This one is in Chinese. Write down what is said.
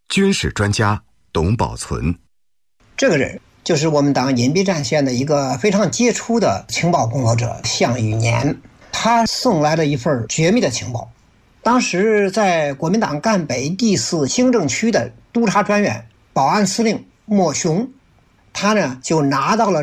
军事专家董宝存。 这个人就是我们党隐蔽战线的一个非常杰出的情报工作者项羽年，他送来了一份绝密的情报。当时在国民党赣北第4行政区的督察专员、保安司令莫雄，他呢就拿到了